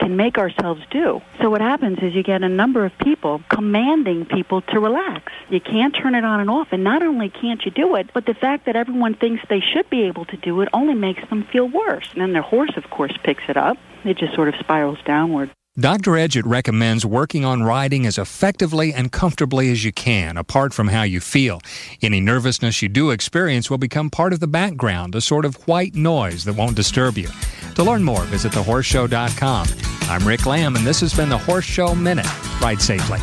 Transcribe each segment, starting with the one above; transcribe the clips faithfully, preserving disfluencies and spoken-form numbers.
can make ourselves do. So what happens is you get a number of people commanding people to relax. You can't turn it on and off, and not only can't you do it, but the fact that everyone thinks they should be able to do it only makes them feel worse. And then their horse, of course, picks it up. It just sort of spirals downward. Doctor Edgett recommends working on riding as effectively and comfortably as you can, apart from how you feel. Any nervousness you do experience will become part of the background, a sort of white noise that won't disturb you. To learn more, visit the horse show dot com. I'm Rick Lamb, and this has been the Horse Show Minute. Ride safely.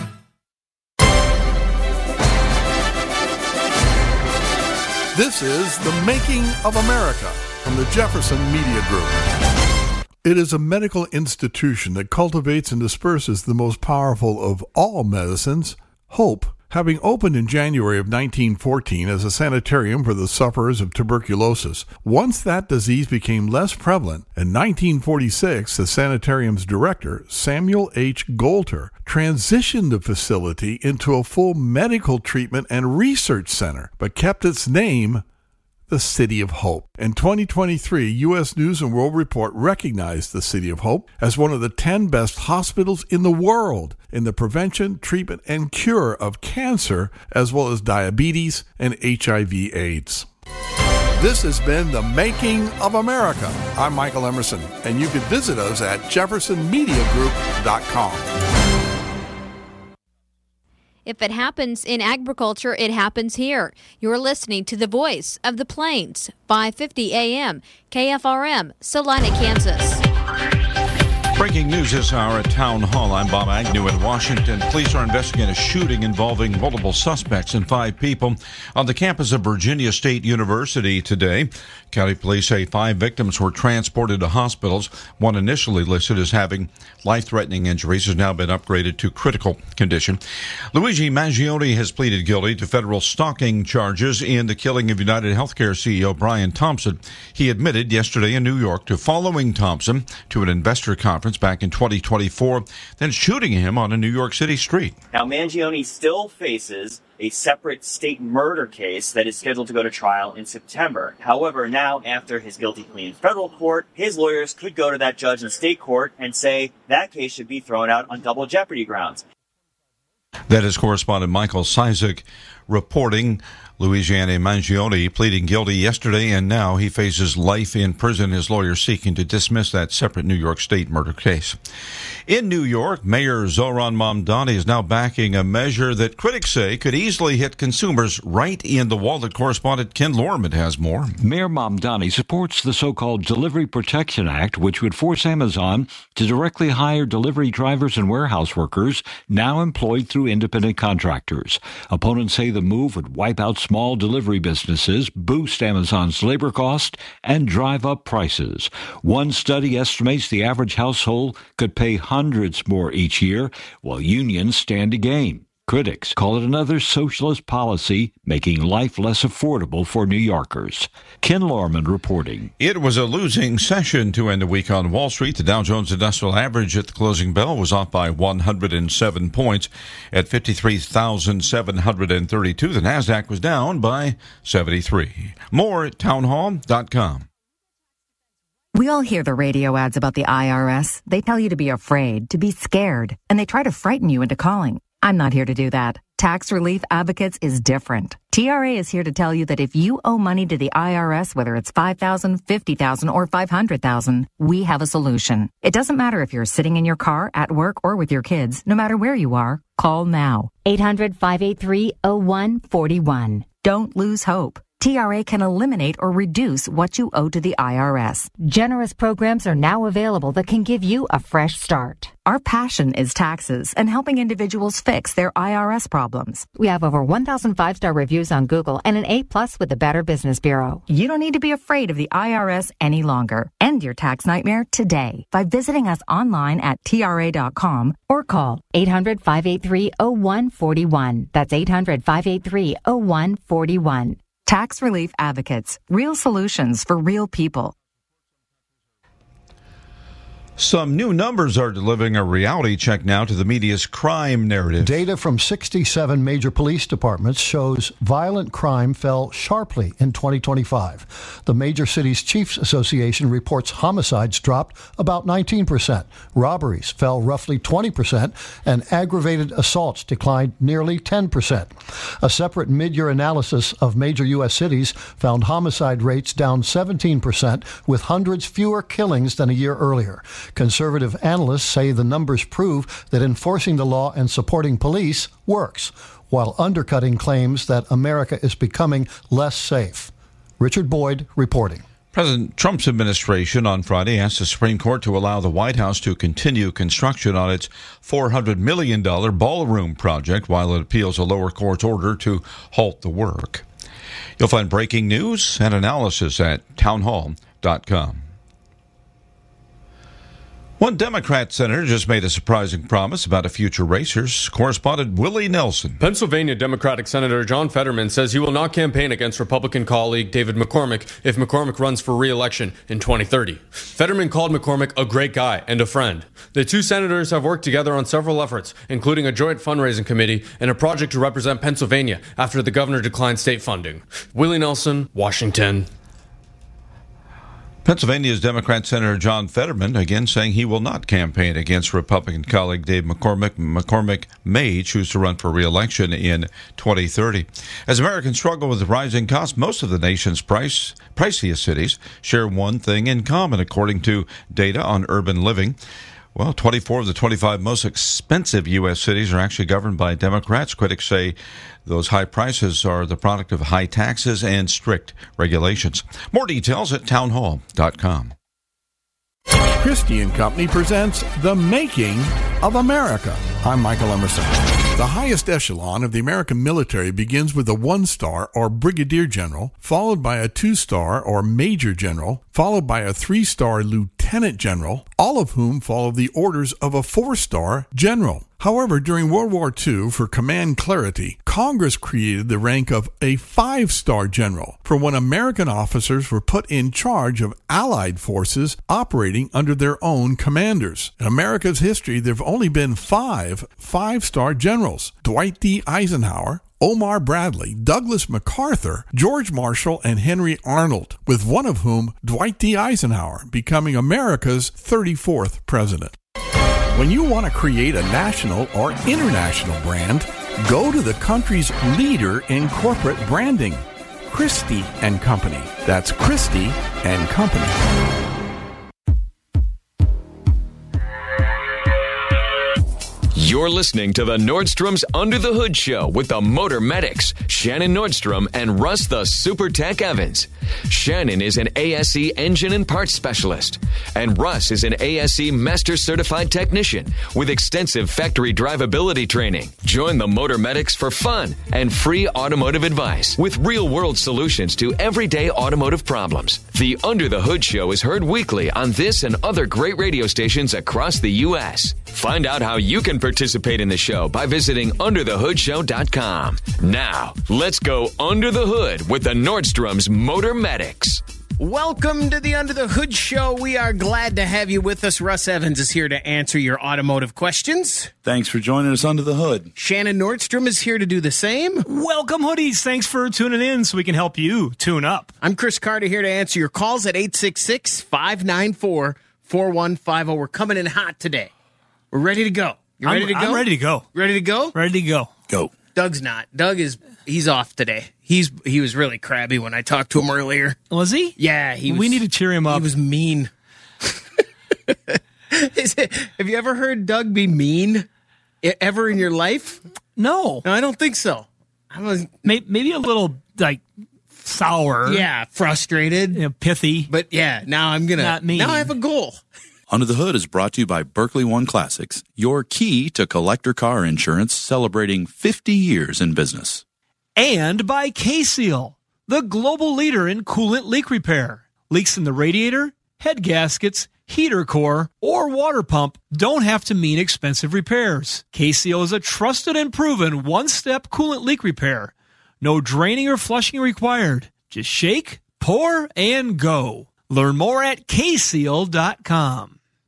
This is The Making of America from the Jefferson Media Group. It is a medical institution that cultivates and disperses the most powerful of all medicines, hope. Having opened in January of nineteen fourteen as a sanitarium for the sufferers of tuberculosis, once that disease became less prevalent, in nineteen forty-six, the sanitarium's director, Samuel H. Golter, transitioned the facility into a full medical treatment and research center, but kept its name the City of Hope. In twenty twenty-three, U S News and World Report recognized the City of Hope as one of the ten best hospitals in the world in the prevention, treatment, and cure of cancer, as well as diabetes and H I V AIDS. This has been The Making of America. I'm Michael Emerson, and you can visit us at jefferson media group dot com. If it happens in agriculture, it happens here. You're listening to the Voice of the Plains, five fifty A M, K F R M, Salina, Kansas. Breaking news this hour at Town Hall. I'm Bob Agnew in Washington. Police are investigating a shooting involving multiple suspects and five people on the campus of Virginia State University today. County police say five victims were transported to hospitals. One initially listed as having life-threatening injuries has now been upgraded to critical condition. Luigi Mangione has pleaded guilty to federal stalking charges in the killing of United Healthcare C E O Brian Thompson. He admitted yesterday in New York to following Thompson to an investor conference back in twenty twenty-four, then shooting him on a New York City street. Now, Mangione still faces a separate state murder case that is scheduled to go to trial in September. However, now, after his guilty plea in federal court, his lawyers could go to that judge in state court and say that case should be thrown out on double jeopardy grounds. That is correspondent Michael Cizik reporting. Luigi Mangione pleading guilty yesterday, and now he faces life in prison. His lawyer seeking to dismiss that separate New York State murder case. In New York, Mayor Zohran Mamdani is now backing a measure that critics say could easily hit consumers right in the wallet. Correspondent Ken Lorman has more. Mayor Mamdani supports the so-called Delivery Protection Act, which would force Amazon to directly hire delivery drivers and warehouse workers now employed through independent contractors. Opponents say the move would wipe out small delivery businesses, boost Amazon's labor cost, and drive up prices. One study estimates the average household could pay hundreds more each year, while unions stand to gain. Critics call it another socialist policy, making life less affordable for New Yorkers. Ken Lorman reporting. It was a losing session to end the week on Wall Street. The Dow Jones Industrial Average at the closing bell was off by one hundred seven points at fifty-three thousand seven hundred thirty-two. The Nasdaq was down by seventy-three. More at town hall dot com. We all hear the radio ads about the I R S. They tell you to be afraid, to be scared, and they try to frighten you into calling. I'm not here to do that. Tax Relief Advocates is different. T R A is here to tell you that if you owe money to the I R S, whether it's five thousand dollars, fifty thousand dollars, or five hundred thousand dollars, we have a solution. It doesn't matter if you're sitting in your car, at work, or with your kids. No matter where you are, call now. eight hundred, five eight three, oh one four one. Don't lose hope. T R A can eliminate or reduce what you owe to the I R S. Generous programs are now available that can give you a fresh start. Our passion is taxes and helping individuals fix their I R S problems. We have over one thousand five-star reviews on Google and an A plus with the Better Business Bureau. You don't need to be afraid of the I R S any longer. End your tax nightmare today by visiting us online at T R A dot com or call eight hundred, five eight three, oh one four one. That's eight hundred, five eight three, oh one four one. Tax Relief Advocates. Real solutions for real people. Some new numbers are delivering a reality check now to the media's crime narrative. Data from sixty-seven major police departments shows violent crime fell sharply in twenty twenty-five. The Major Cities Chiefs Association reports homicides dropped about nineteen percent, robberies fell roughly twenty percent, and aggravated assaults declined nearly ten percent. A separate mid-year analysis of major U S cities found homicide rates down seventeen percent, with hundreds fewer killings than a year earlier. Conservative analysts say the numbers prove that enforcing the law and supporting police works, while undercutting claims that America is becoming less safe. Richard Boyd reporting. President Trump's administration on Friday asked the Supreme Court to allow the White House to continue construction on its four hundred million dollars ballroom project while it appeals a lower court's order to halt the work. You'll find breaking news and analysis at townhall dot com. One Democrat senator just made a surprising promise about a future race. Here's correspondent Willie Nelson. Pennsylvania Democratic Senator John Fetterman says he will not campaign against Republican colleague David McCormick if McCormick runs for re-election in twenty thirty. Fetterman called McCormick a great guy and a friend. The two senators have worked together on several efforts, including a joint fundraising committee and a project to represent Pennsylvania after the governor declined state funding. Willie Nelson, Washington. Pennsylvania's Democrat Senator John Fetterman again saying he will not campaign against Republican colleague Dave McCormick. McCormick may choose to run for re-election in twenty thirty. As Americans struggle with rising costs, most of the nation's price, priciest cities share one thing in common, according to data on urban living. Well, twenty-four of the twenty-five most expensive U S cities are actually governed by Democrats. Critics say those high prices are the product of high taxes and strict regulations. More details at townhall dot com. Christie and Company presents The Making of America. I'm Michael Emerson. The highest echelon of the American military begins with a one-star or brigadier general, followed by a two-star or major general, followed by a three-star lieutenant general, all of whom follow the orders of a four-star general. However, during World War Two, for command clarity, Congress created the rank of a five-star general for when American officers were put in charge of Allied forces operating under their own commanders. In America's history, there have only been five five-star generals: Dwight D. Eisenhower, Omar Bradley, Douglas MacArthur, George Marshall, and Henry Arnold, with one of whom, Dwight D. Eisenhower, becoming America's thirty-fourth president. When you want to create a national or international brand, go to the country's leader in corporate branding, Christie and Company. That's Christie and Company. You're listening to the Nordstrom's Under the Hood Show with the Motor Medics, Shannon Nordstrom and Russ the Super Tech Evans. Shannon is an A S E engine and parts specialist, and Russ is an A S E Master Certified Technician with extensive factory drivability training. Join the Motor Medics for fun and free automotive advice with real-world solutions to everyday automotive problems. The Under the Hood Show is heard weekly on this and other great radio stations across the U S Find out how you can participate in the show by visiting under the hood show dot com. Now, let's go under the hood with the Nordstrom's Motor Medics. Welcome to the Under the Hood Show. We are glad to have you with us. Russ Evans is here to answer your automotive questions. Thanks for joining us under the hood. Shannon Nordstrom is here to do the same. Welcome, hoodies. Thanks for tuning in so we can help you tune up. I'm Chris Carter here to answer your calls at eight six six, five nine four, four one five zero. We're coming in hot today. We're ready to go. You ready I'm, to go? I'm ready to go. Ready to go? Ready to go. Go. Doug's not. Doug is, he's off today. He's He was really crabby when I talked to him earlier. Was he? Yeah. He was, we need to cheer him up. He was mean. Is it, have you ever heard Doug be mean ever in your life? No. No, I don't think so. I was maybe, maybe a little, like, sour. Yeah, frustrated. You know, pithy. But yeah, now I'm going to, now I have a goal. Under the Hood is brought to you by Berkeley One Classics, your key to collector car insurance, celebrating fifty years in business. And by K-Seal, the global leader in coolant leak repair. Leaks in the radiator, head gaskets, heater core, or water pump don't have to mean expensive repairs. K-Seal is a trusted and proven one-step coolant leak repair. No draining or flushing required. Just shake, pour, and go. Learn more at K seal dot com.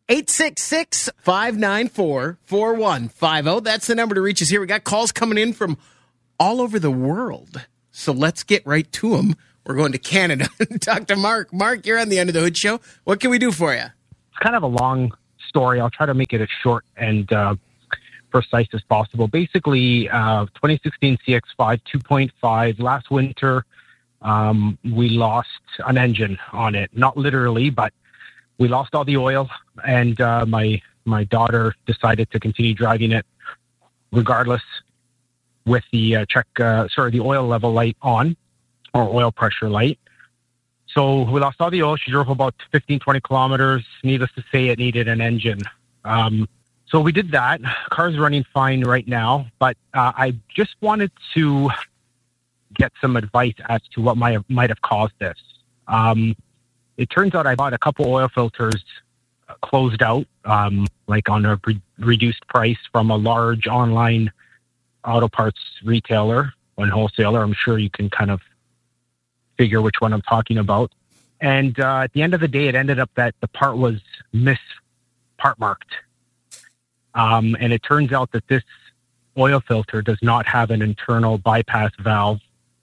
eight six six, five nine four, four one five zero. That's the number to reach us here. We got calls coming in from all over the world. So let's get right to them. We're going to Canada and talk to Mark. Mark, you're on the Under the Hood show. What can we do for you? It's kind of a long story. I'll try to make it as short and uh, precise as possible. Basically, uh, twenty sixteen C X five two point five. Last winter, um, we lost an engine on it. Not literally, but we lost all the oil, and uh, my my daughter decided to continue driving it regardless, with the uh, check, uh, sorry, the oil level light on, or oil pressure light. So we lost all the oil. She drove about fifteen, twenty kilometers. Needless to say, it needed an engine. Um, so we did that. Car's running fine right now, but uh, I just wanted to get some advice as to what might have, might have caused this. Um, it turns out I bought a couple oil filters closed out, um, like on a re- reduced price from a large online auto parts retailer and wholesaler. I'm sure you can kind of figure which one I'm talking about. And uh, at the end of the day, it ended up that the part was mis part marked. Um, and it turns out that this oil filter does not have an internal bypass valve,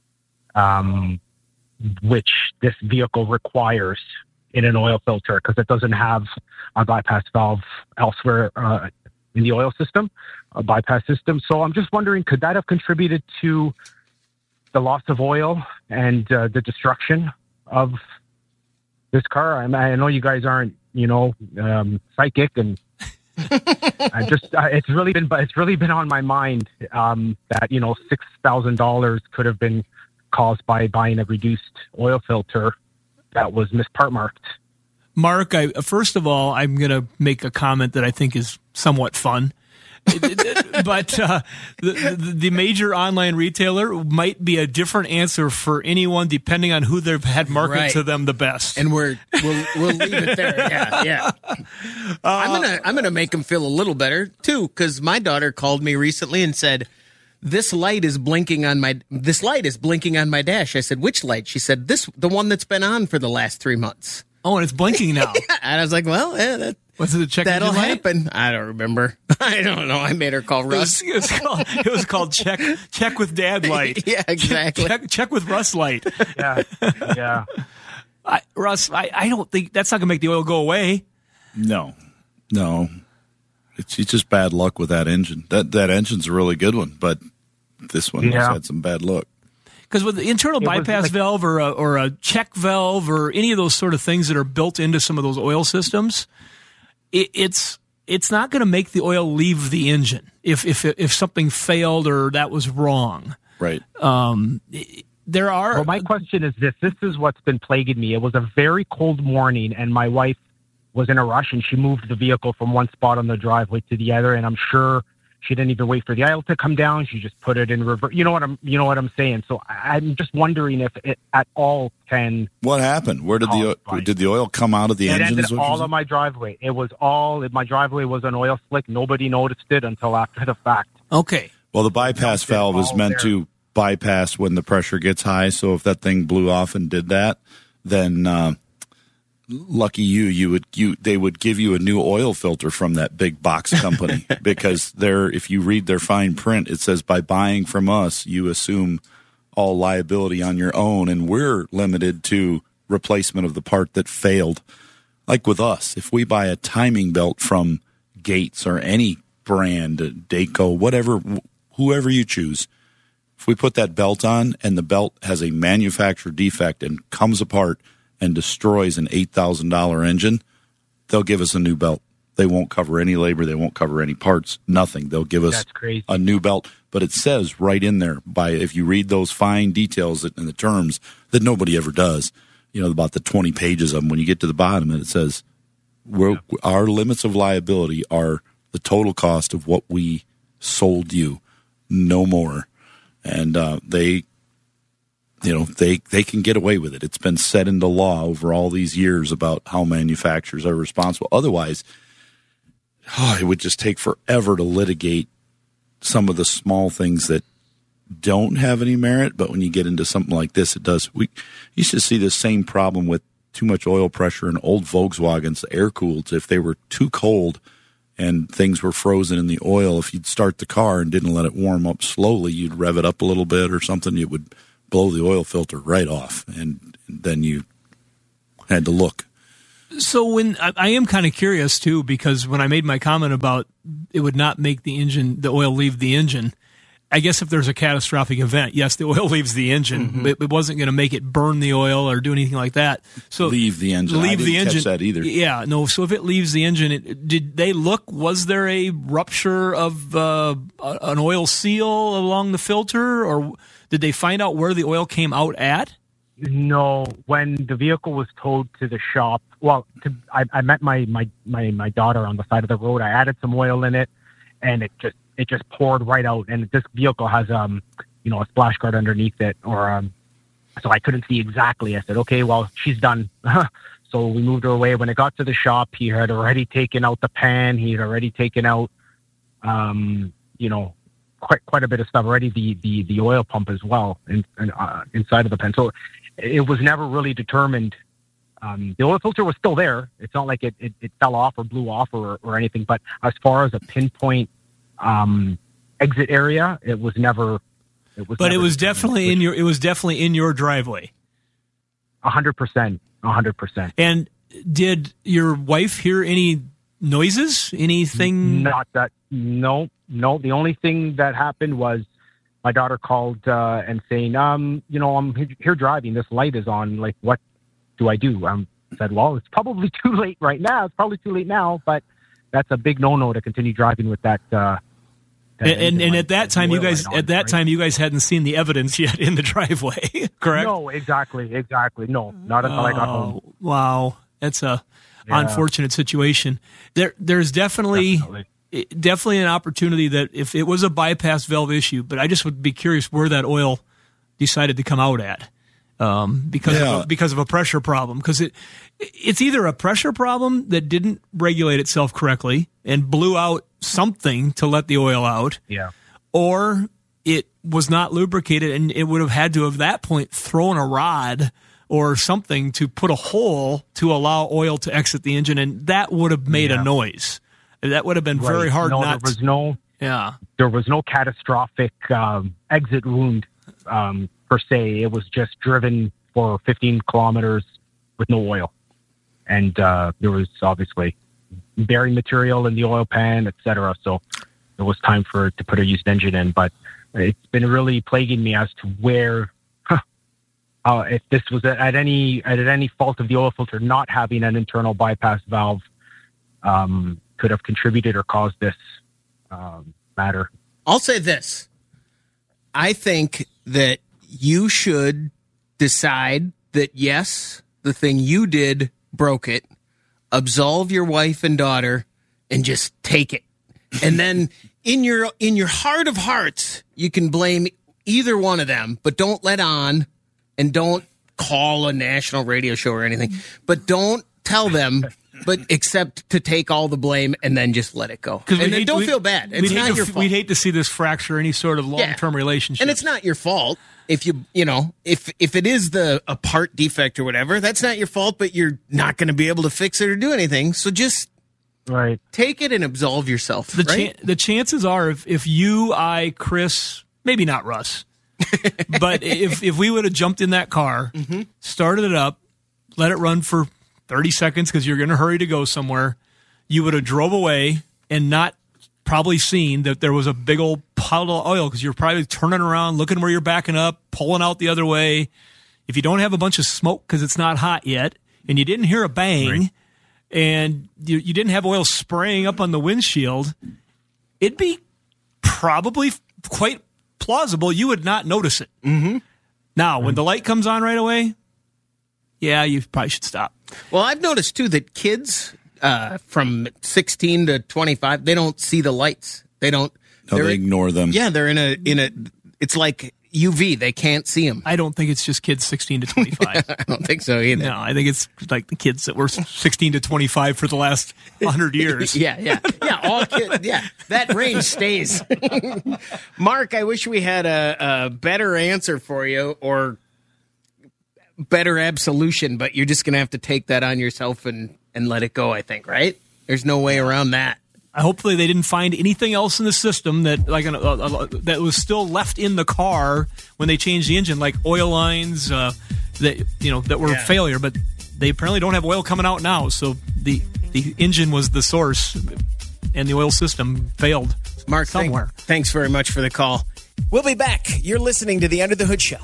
um, which this vehicle requires in an oil filter, because it doesn't have a bypass valve elsewhere uh, in the oil system, a bypass system. So I'm just wondering, could that have contributed to the loss of oil and uh, the destruction of this car? I, mean, I know you guys aren't, you know, um, psychic, and I just uh, it's really been, but it's really been on my mind um, that, you know, six thousand dollars could have been caused by buying a reduced oil filter that was mispart marked. Mark, I, first of all, I'm going to make a comment that I think is somewhat fun. But uh, the, the, the major online retailer might be a different answer for anyone depending on who they've had market right. to them the best. And we're we'll we'll leave it there. Yeah, yeah. Uh, I'm gonna I'm gonna make them feel a little better too, because my daughter called me recently and said, "This light is blinking on my this light is blinking on my dash." I said, "Which light?" She said, "This the one that's been on for the last three months." Oh, and it's blinking now. Yeah. And I was like, "Well, yeah, that." Was it a check That'll engine light? happen. I don't remember. I don't know. I made her call Russ. It was, it was, called, it was called check check with Dad light. Yeah, exactly. Check, check with Russ light. Yeah, yeah. I, Russ, I, I don't think that's not going to make the oil go away. No, no. It's, it's just bad luck with that engine. That that engine's a really good one, but this one yeah. has had some bad luck. Because with the internal it bypass like, valve or a, or a check valve or any of those sort of things that are built into some of those oil systems, it, it's it's not going to make the oil leave the engine if if if something failed or that was wrong. Right. Um, there are. Well, my question is this: This is what's been plaguing me. It was a very cold morning, and my wife was in a rush, and she moved the vehicle from one spot on the driveway to the other, and I'm sure she didn't even wait for the aisle to come down. She just put it in reverse. You know what I'm, you know what I'm saying? So I'm just wondering if it at all can. What happened? Where did the oil, did the oil come out of the it engine? It ended all on my driveway. It was all, my driveway was an oil slick. Nobody noticed it until after the fact. Okay. Well, the bypass valve is meant there. to bypass when the pressure gets high. So if that thing blew off and did that, then, uh, lucky you, you would you they would give you a new oil filter from that big box company because they're if you read their fine print, it says by buying from us, you assume all liability on your own, and we're limited to replacement of the part that failed. Like with us, if we buy a timing belt from Gates or any brand, Dayco, whatever, whoever you choose, if we put that belt on and the belt has a manufacturer defect and comes apart and destroys an eight thousand dollars engine, they'll give us a new belt. They won't cover any labor. They won't cover any parts, nothing. They'll give us a new belt. But it says right in there, by if you read those fine details in the terms that nobody ever does, you know, about the twenty pages of them, when you get to the bottom, and it says we're, yeah. our limits of liability are the total cost of what we sold you, no more. And uh, they... You know, they, they can get away with it. It's been set into law over all these years about how manufacturers are responsible. Otherwise, oh, it would just take forever to litigate some of the small things that don't have any merit. But when you get into something like this, it does. We used to see the same problem with too much oil pressure in old Volkswagens, air cooled. If they were too cold and things were frozen in the oil, if you'd start the car and didn't let it warm up slowly, you'd rev it up a little bit or something, it would blow the oil filter right off, and then you had to look. So when I, I am kind of curious too, because when I made my comment about it would not make the engine, the oil leave the engine, I guess if there's a catastrophic event, yes, the oil leaves the engine, mm-hmm. but it wasn't going to make it burn the oil or do anything like that. So leave the engine. Leave I didn't the engine. Catch that either. Yeah, no. So if it leaves the engine, it, did they look? Was there a rupture of uh, an oil seal along the filter, or did they find out where the oil came out at? No, when the vehicle was towed to the shop, well, to, I, I met my, my, my, my daughter on the side of the road. I added some oil in it, and it just it just poured right out. And this vehicle has um you know a splash guard underneath it, or um so I couldn't see exactly. I said, okay, well, she's done. So we moved her away. When it got to the shop, he had already taken out the pan. He had already taken out um you know. quite quite a bit of stuff already, the the, the oil pump as well in, in, uh, inside of the pen. So it was never really determined. Um, the oil filter was still there. It's not like it, it, it fell off or blew off or, or anything. But as far as a pinpoint um, exit area, it was never. It was. But never it was definitely in your. It was definitely in your driveway. A hundred percent. A hundred percent. And did your wife hear any noises? Anything? Not that. No. No, the only thing that happened was my daughter called uh, and saying, um, you know, I'm here driving. This light is on. Like, what do I do? I said, well, it's probably too late right now. It's probably too late now, but that's a big no-no to continue driving with that. Uh, that and and, and at that time, you guys on, at that right? time you guys hadn't seen the evidence yet in the driveway, correct? No, exactly, exactly. No, not until oh, I got home. Wow, that's a Yeah. unfortunate situation. There, there's definitely. Definitely. Definitely an opportunity that if it was a bypass valve issue, but I just would be curious where that oil decided to come out at um, because Yeah. of a, because of a pressure problem. Because it it's either a pressure problem that didn't regulate itself correctly and blew out something to let the oil out, Yeah. or it was not lubricated and it would have had to, at that point, thrown a rod or something to put a hole to allow oil to exit the engine, and that would have made Yeah. a noise. That would have been very Right. hard no, not there was no yeah. there was no catastrophic um, exit wound um, per se. It was just driven for fifteen kilometers with no oil, and uh, there was obviously bearing material in the oil pan, et cetera. So it was time for to put a used engine in. But it's been really plaguing me as to where, huh, uh, if this was at any at any fault of the oil filter not having an internal bypass valve. Um, could have contributed or caused this um, matter. I'll say this. I think that you should decide that, yes, the thing you did broke it, absolve your wife and daughter, and just take it. And then in your in your heart of hearts, you can blame either one of them, but don't let on and don't call a national radio show or anything. But don't tell them... But except to take all the blame and then just let it go. And then hate, don't we, feel bad. It's not to, your fault. We'd hate to see this fracture any sort of long-term Yeah. relationship. And it's not your fault. If you, you know, if if it is the a part defect or whatever, that's not your fault, but you're not going to be able to fix it or do anything. So just right. take it and absolve yourself. The, right? cha- the chances are if, if you, I, Chris, maybe not Russ, but if, if we would have jumped in that car, mm-hmm. started it up, let it run for thirty seconds because you're going to hurry to go somewhere, you would have drove away and not probably seen that there was a big old pile of oil because you're probably turning around, looking where you're backing up, pulling out the other way. If you don't have a bunch of smoke because it's not hot yet, and you didn't hear a bang, Right. and you, you didn't have oil spraying up on the windshield, it'd be probably quite plausible you would not notice it. Mm-hmm. Now, when the light comes on right away, yeah, you probably should stop. Well, I've noticed, too, that kids uh, from sixteen to twenty-five, they don't see the lights. They don't. No, they ignore them. Yeah, they're in a, in a, it's like U V. They can't see them. I don't think it's just kids sixteen to twenty-five. I don't think so either. No, I think it's like the kids that were sixteen to twenty-five for the last one hundred years. yeah, yeah. Yeah, all kids. Yeah, that range stays. Mark, I wish we had a, a better answer for you, or better absolution, but you're just going to have to take that on yourself and, and let it go, I think, right? There's no way around that. Hopefully they didn't find anything else in the system that like an, uh, uh, that was still left in the car when they changed the engine, like oil lines uh, that you know that were Yeah. a failure. But they apparently don't have oil coming out now, so the the engine was the source, and the oil system failed. Mark, somewhere. Thank, thanks very much for the call. We'll be back. You're listening to the Under the Hood Show.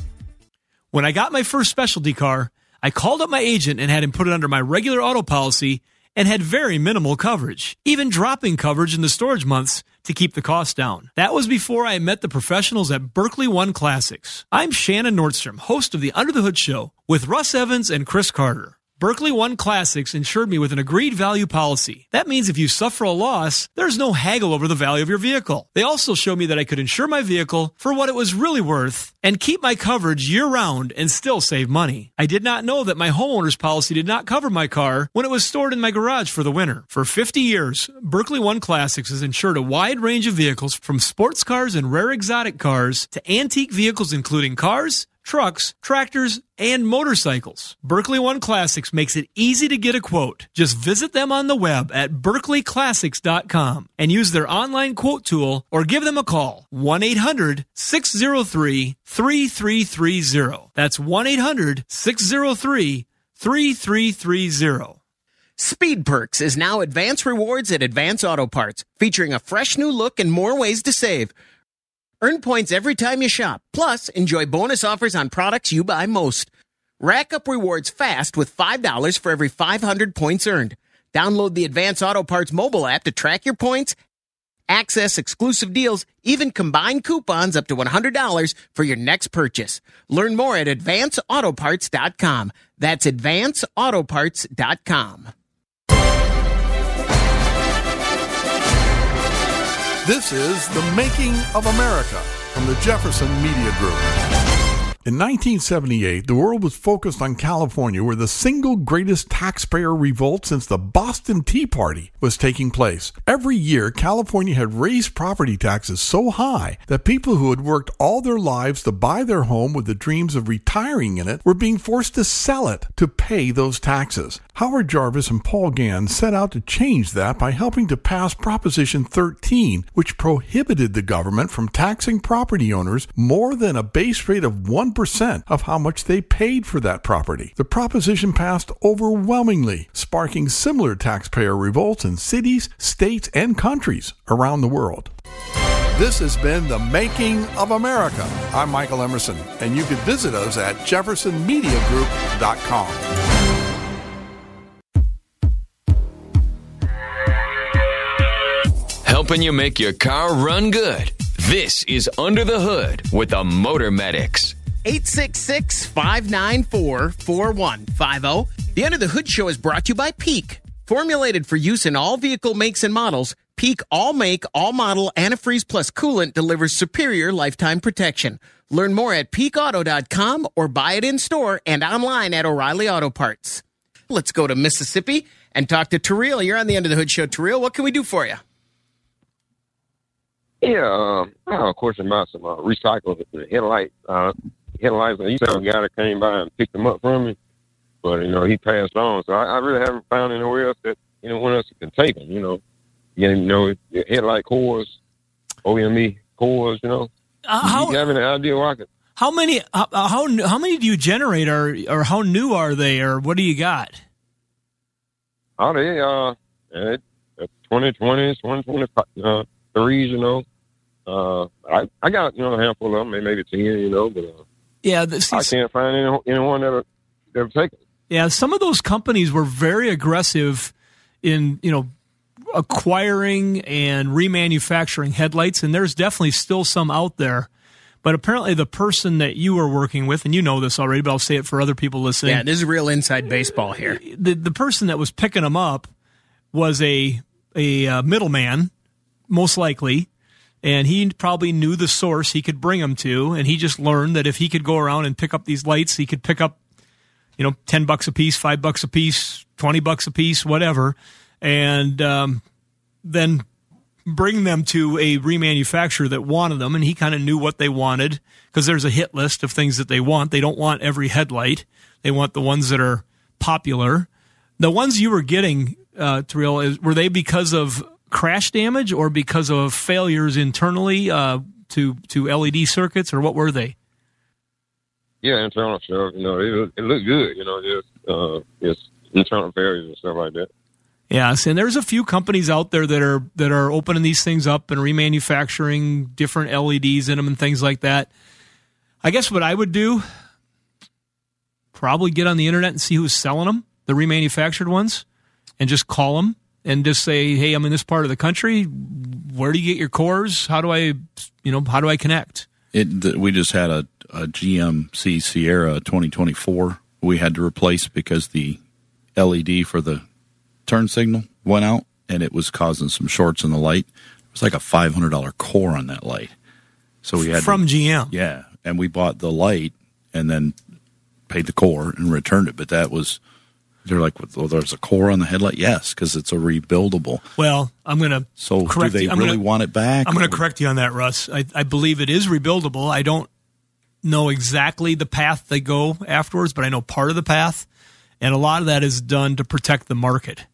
When I got my first specialty car, I called up my agent and had him put it under my regular auto policy and had very minimal coverage, even dropping coverage in the storage months to keep the cost down. That was before I met the professionals at Berkeley One Classics. I'm Shannon Nordstrom, host of the Under the Hood Show with Russ Evans and Chris Carter. Berkeley One Classics insured me with an agreed value policy. That means if you suffer a loss, there's no haggle over the value of your vehicle. They also showed me that I could insure my vehicle for what it was really worth and keep my coverage year-round and still save money. I did not know that my homeowner's policy did not cover my car when it was stored in my garage for the winter. For fifty years, Berkeley One Classics has insured a wide range of vehicles from sports cars and rare exotic cars to antique vehicles including cars, trucks, tractors, and motorcycles. Berkeley One Classics makes it easy to get a quote. Just visit them on the web at berkeley classics dot com and use their online quote tool or give them a call. one eight hundred six oh three three three three oh. That's one eight hundred six oh three three three three oh. Speed Perks is now Advance Rewards at Advance Auto Parts, featuring a fresh new look and more ways to save. Earn points every time you shop. Plus, enjoy bonus offers on products you buy most. Rack up rewards fast with five dollars for every five hundred points earned. Download the Advance Auto Parts mobile app to track your points, access exclusive deals, even combine coupons up to one hundred dollars for your next purchase. Learn more at advance auto parts dot com. That's advance auto parts dot com. This is The Making of America from the Jefferson Media Group. In nineteen seventy-eight, the world was focused on California, where the single greatest taxpayer revolt since the Boston Tea Party was taking place. Every year, California had raised property taxes so high that people who had worked all their lives to buy their home with the dreams of retiring in it were being forced to sell it to pay those taxes. Howard Jarvis and Paul Gann set out to change that by helping to pass Proposition thirteen, which prohibited the government from taxing property owners more than a base rate of one percent of how much they paid for that property. The proposition passed overwhelmingly, sparking similar taxpayer revolts in cities, states, and countries around the world. This has been The Making of America. I'm Michael Emerson, and you can visit us at jefferson media group dot com. Helping you make your car run good. This is Under the Hood with the Motor Medics. eight six six, five nine four, four one five zero. The Under the Hood Show is brought to you by Peak. Formulated for use in all vehicle makes and models, Peak All-Make, All-Model Antifreeze Plus Coolant delivers superior lifetime protection. Learn more at peak auto dot com or buy it in-store and online at O'Reilly Auto Parts. Let's go to Mississippi and talk to Terrell. You're on the Under the Hood Show. Terrell, what can we do for you? Yeah, uh, I have a question about some uh, recycled headlight. Uh, headlights. I used to have a guy that came by and picked them up from me, but, you know, he passed on. So I, I really haven't found anywhere else that anyone else can take them, you know. You know, headlight cores, O E M E cores, you know. Uh, how, do you have any idea where I could? How many, how, how, how many do you generate, or, or how new are they, or what do you got? Oh, they, uh, twenty twenties, twenty twenty-threes, you know. Uh, I, I got, you know, a handful of them, maybe ten, you know, but uh, yeah, the, see, I can't find any, anyone that will, that will take it. Yeah, some of those companies were very aggressive in, you know, acquiring and remanufacturing headlights, and there's definitely still some out there. But apparently the person that you were working with, and you know this already, but I'll say it for other people listening. Yeah, this is real inside baseball here. The the person that was picking them up was a, a uh, middleman, most likely, and he probably knew the source he could bring them to, and he just learned that if he could go around and pick up these lights, he could pick up, you know, ten bucks a piece, five bucks a piece, twenty bucks a piece, whatever, and um, then bring them to a remanufacturer that wanted them, and he kind of knew what they wanted because there's a hit list of things that they want. They don't want every headlight. They want the ones that are popular. The ones you were getting, uh, Terrell, is, were they because of crash damage or because of failures internally uh, to to L E D circuits, or what were they? Yeah, internal stuff. You know, it, it looked good. You know, just uh, just internal failures and stuff like that. Yes, and there's a few companies out there that are that are opening these things up and remanufacturing different L E Ds in them and things like that. I guess what I would do, probably get on the internet and see who's selling them, the remanufactured ones, and just call them and just say, "Hey, I'm in this part of the country. Where do you get your cores? How do I, you know, how do I connect?" It, we just had a, a G M C Sierra twenty twenty-four we had to replace because the L E D for the turn signal went out, and it was causing some shorts in the light. It was like a five hundred dollars core on that light. So we had From to, G M. Yeah, and we bought the light and then paid the core and returned it. But that was, they're like, well, there's a core on the headlight? Yes, because it's a rebuildable. Well, I'm going to So correct do they you. I'm really gonna, want it back? I'm going to correct you on that, Russ. I, I believe it is rebuildable. I don't know exactly the path they go afterwards, but I know part of the path, and a lot of that is done to protect the market.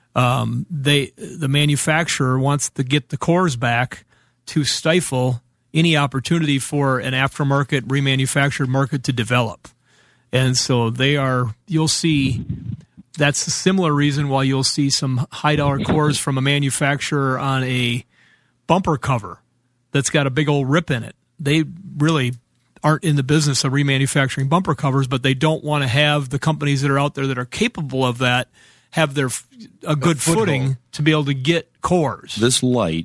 Um, they the manufacturer wants to get the cores back to stifle any opportunity for an aftermarket remanufactured market to develop. And so they are, you'll see, that's a similar reason why you'll see some high dollar cores from a manufacturer on a bumper cover that's got a big old rip in it. They really aren't in the business of remanufacturing bumper covers, but they don't want to have the companies that are out there that are capable of that have their a good footing to be able to get cores. This light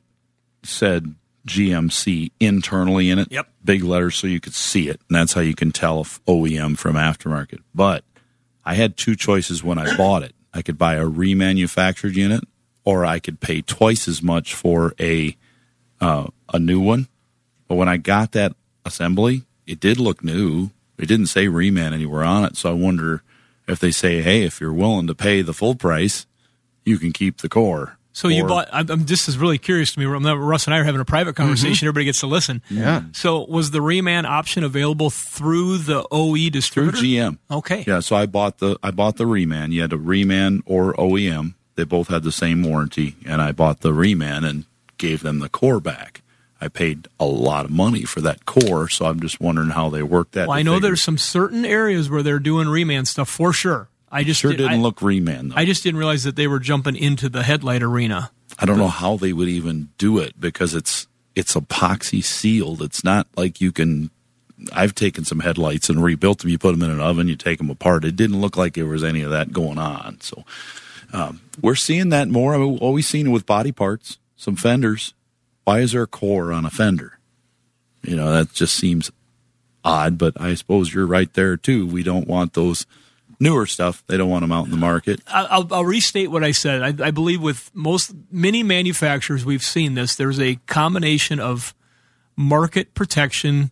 said G M C internally in it. Yep. Big letters so you could see it, and that's how you can tell if O E M from aftermarket. But I had two choices when I bought it. I could buy a remanufactured unit, or I could pay twice as much for a uh, a new one. But when I got that assembly, it did look new. It didn't say reman anywhere on it, so I wonder if they say, hey, if you're willing to pay the full price, you can keep the core. So you bought, I'm, I'm, this is really curious to me. Russ and I are having a private conversation. Mm-hmm. Everybody gets to listen. Yeah. So was the reman option available through the O E distributor? Through G M. Okay. Yeah, so I bought the I bought the reman. You had a reman or O E M. They both had the same warranty, and I bought the reman and gave them the core back. I paid a lot of money for that core, so I'm just wondering how they work that. Well, I know figure. There's some certain areas where they're doing reman stuff for sure. I just sure did, didn't I, look reman, though. I just didn't realize that they were jumping into the headlight arena. I don't know how they would even do it because it's it's epoxy sealed. It's not like you can. I've taken some headlights and rebuilt them. You put them in an oven, you take them apart. It didn't look like there was any of that going on. So um, we're seeing that more. I've always seen it with body parts, some fenders. Why is there a core on a fender? You know, that just seems odd, but I suppose you're right there, too. We don't want those newer stuff. They don't want them out in the market. I'll, I'll restate what I said. I, I believe with most, many manufacturers, we've seen this. There's a combination of market protection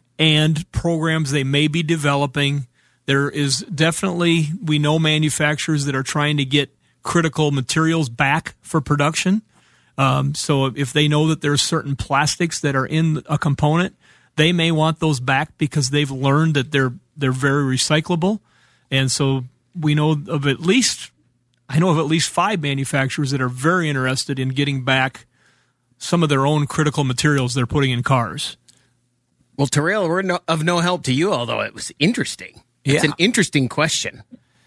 and programs they may be developing. There is definitely, we know manufacturers that are trying to get critical materials back for production. Um, so if they know that there's certain plastics that are in a component, they may want those back because they've learned that they're they're very recyclable. And so we know of at least, I know of at least five manufacturers that are very interested in getting back some of their own critical materials they're putting in cars. Well, Terrell, we're no, of no help to you, although it was interesting. It's Yeah. an interesting question.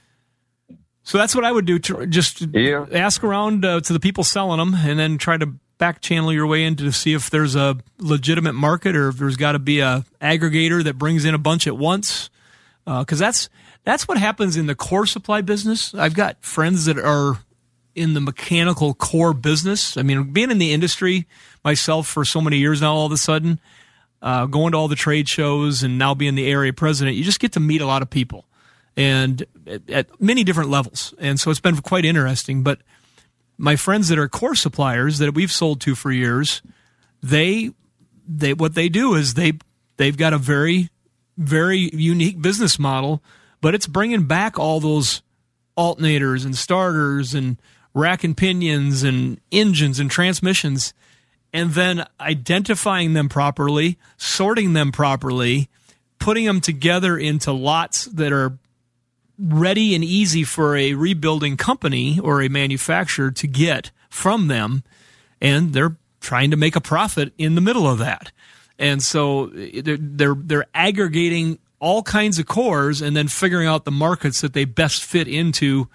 So that's what I would do. To just yeah. ask around uh, to the people selling them, and then try to back channel your way in to see if there's a legitimate market or if there's got to be a aggregator that brings in a bunch at once. Because uh, that's that's what happens in the core supply business. I've got friends that are in the mechanical core business. I mean, being in the industry myself for so many years now, all of a sudden, uh, going to all the trade shows and now being the area president, you just get to meet a lot of people. And at, at many different levels. And so it's been quite interesting. But my friends that are core suppliers that we've sold to for years, they they what they do is they they've got a very very unique business model, but it's bringing back all those alternators and starters and rack and pinions and engines and transmissions and then identifying them properly, sorting them properly, putting them together into lots that are ready and easy for a rebuilding company or a manufacturer to get from them, and they're trying to make a profit in the middle of that. And so they're they're, they're aggregating all kinds of cores and then figuring out the markets that they best fit into.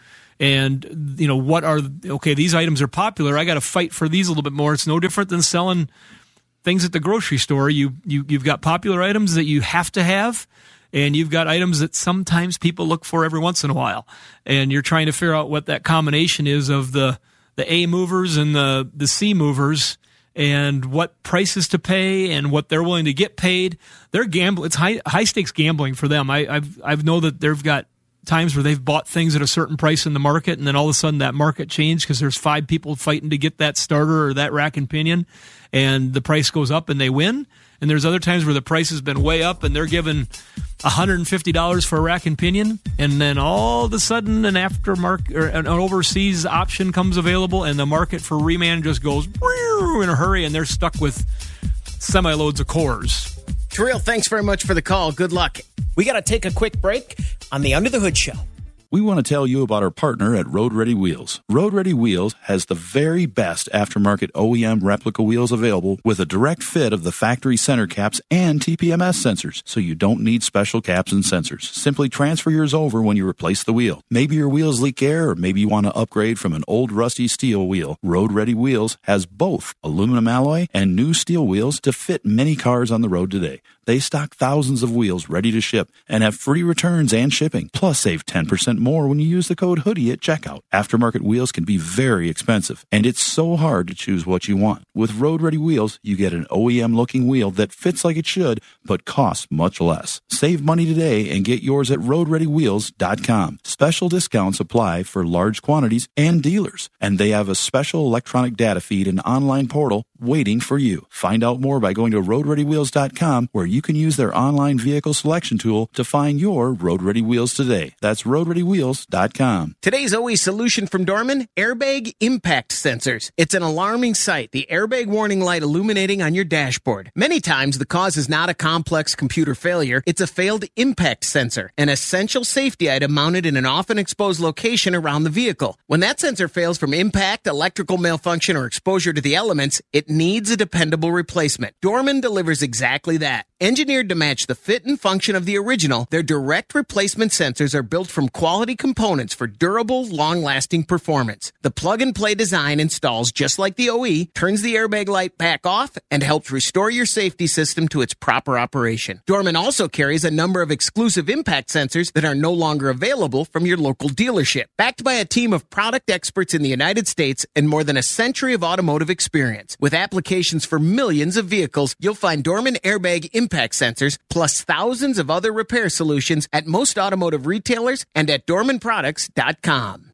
And, you know, what are, okay, these items are popular. I got to fight for these a little bit more. It's no different than selling things at the grocery store. You, you, you've got popular items that you have to have, and you've got items that sometimes people look for every once in a while. And you're trying to figure out what that combination is of the, the A movers and the, the C movers, and what prices to pay and what they're willing to get paid. They're gambling. It's high, high stakes gambling for them. I, I've, I've know that they've got times where they've bought things at a certain price in the market, and then all of a sudden that market changed because there's five people fighting to get that starter or that rack and pinion, and the price goes up and they win. And there's other times where the price has been way up and they're given one hundred fifty dollars for a rack and pinion, and then all of a sudden an aftermarket or an overseas option comes available, and the market for reman just goes in a hurry, and they're stuck with semi-loads of cores. Terrell, thanks very much for the call. Good luck. We got to take a quick break on the Under the Hood Show. We want to tell you about our partner at Road Ready Wheels. Road Ready Wheels has the very best aftermarket O E M replica wheels available with a direct fit of the factory center caps and T P M S sensors, so you don't need special caps and sensors. Simply transfer yours over when you replace the wheel. Maybe your wheels leak air, or maybe you want to upgrade from an old rusty steel wheel. Road Ready Wheels has both aluminum alloy and new steel wheels to fit many cars on the road today. They stock thousands of wheels ready to ship and have free returns and shipping. Plus, save ten percent more when you use the code HOODIE at checkout. Aftermarket wheels can be very expensive, and it's so hard to choose what you want. With Road Ready Wheels, you get an O E M-looking wheel that fits like it should, but costs much less. Save money today and get yours at road ready wheels dot com. Special discounts apply for large quantities and dealers, and they have a special electronic data feed and online portal waiting for you. Find out more by going to road ready wheels dot com, where you can use their online vehicle selection tool to find your Road Ready Wheels today. That's road ready wheels dot com. Today's O E solution from Dorman, airbag impact sensors. It's an alarming sight, the airbag warning light illuminating on your dashboard. Many times the cause is not a complex computer failure, it's a failed impact sensor, an essential safety item mounted in an often exposed location around the vehicle. When that sensor fails from impact, electrical malfunction, or exposure to the elements, it needs a dependable replacement. Dorman delivers exactly that. Engineered to match the fit and function of the original, their direct replacement sensors are built from quality components for durable, long-lasting performance. The plug-and-play design installs just like the O E, turns the airbag light back off, and helps restore your safety system to its proper operation. Dorman also carries a number of exclusive impact sensors that are no longer available from your local dealership. Backed by a team of product experts in the United States and more than a century of automotive experience. With applications for millions of vehicles, you'll find Dorman airbag impact sensors plus thousands of other repair solutions at most automotive retailers and at dorman products dot com.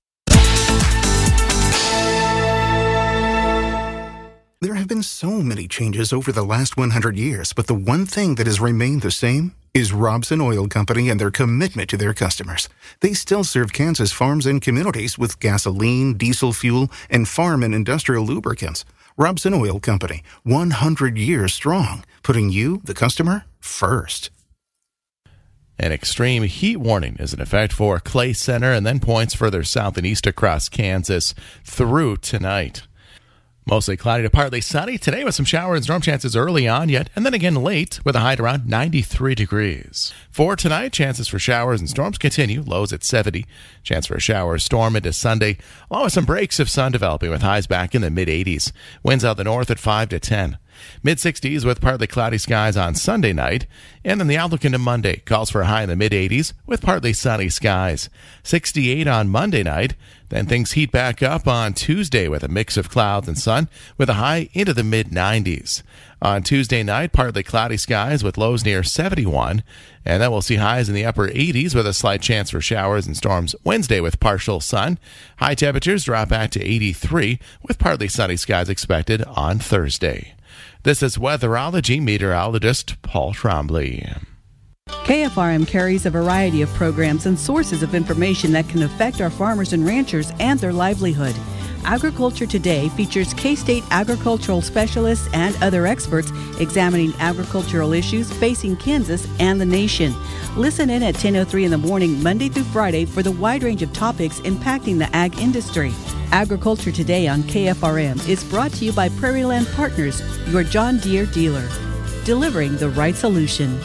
There have been so many changes over the last one hundred years, but the one thing that has remained the same is Robson Oil Company and their commitment to their customers. They still serve Kansas farms and communities with gasoline, diesel fuel, and farm and industrial lubricants. Robson Oil Company, one hundred years strong, putting you, the customer, first. An extreme heat warning is in effect for Clay Center and then points further south and east across Kansas through tonight. Mostly cloudy to partly sunny today with some shower and storm chances early on yet, and then again late with a high at around ninety-three degrees. For tonight, chances for showers and storms continue, lows at seventy. Chance for a shower or storm into Sunday, along with some breaks of sun developing with highs back in the mid-eighties. Winds out the north at five to ten. mid-sixties with partly cloudy skies on Sunday night, and then the outlook into Monday calls for a high in the mid-eighties with partly sunny skies. sixty-eight on Monday night, then things heat back up on Tuesday with a mix of clouds and sun with a high into the mid-nineties. On Tuesday night, partly cloudy skies with lows near seventy-one, and then we'll see highs in the upper eighties with a slight chance for showers and storms Wednesday with partial sun. High temperatures drop back to eighty-three with partly sunny skies expected on Thursday. This is weatherology meteorologist Paul Trombley. K F R M carries a variety of programs and sources of information that can affect our farmers and ranchers and their livelihood. Agriculture Today features K-State agricultural specialists and other experts examining agricultural issues facing Kansas and the nation. Listen in at ten oh three in the morning, Monday through Friday, for the wide range of topics impacting the ag industry. Agriculture Today on K F R M is brought to you by Prairie Land Partners, your John Deere dealer, delivering the right solution.